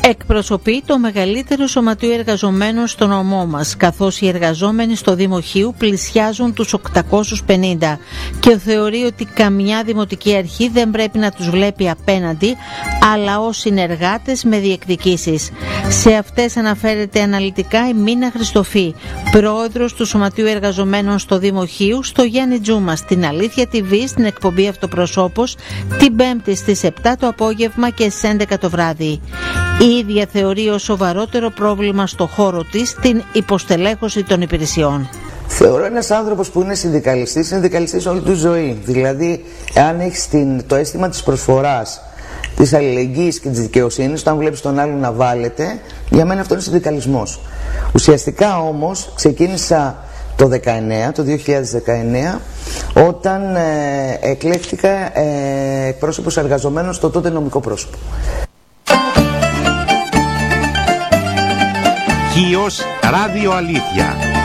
εκπροσωπεί το μεγαλύτερο σωματείο εργαζομένων στο νομό μας, καθώς οι εργαζόμενοι στο Δήμο Χίου πλησιάζουν τους 850 και θεωρεί ότι καμιά δημοτική αρχή δεν πρέπει να τους βλέπει απέναντι, αλλά ως συνεργάτες με διεκδικήσεις. Σε αυτές αναφέρεται αναλυτικά η Μίνα Χριστοφή, πρόεδρος του Σωματείου Εργαζομένων στο Δήμο Χίου, στο Γιάννη Τζούμα, στην Αλήθεια TV, στην εκπομπή Αυτοπροσώπος, την Πέμπτη στις 7 το απόγευμα και στις 11 το βράδυ. Η ίδια θεωρεί ως σοβαρότερο πρόβλημα στο χώρο της την υποστελέχωση των υπηρεσιών. Θεωρώ ένας άνθρωπος που είναι συνδικαλιστής όλη του ζωή. Δηλαδή, εάν έχεις το αίσθημα της προσφοράς, της αλληλεγγύης και της δικαιοσύνης, όταν βλέπεις τον άλλον να βάλετε, για μένα αυτό είναι συνδικαλισμός. Ουσιαστικά όμως ξεκίνησα το 2019, όταν εκλέχθηκα εκπρόσωπος εργαζομένων στο τότε νομικό πρόσωπο. Χίος Ράδιο Αλήθεια.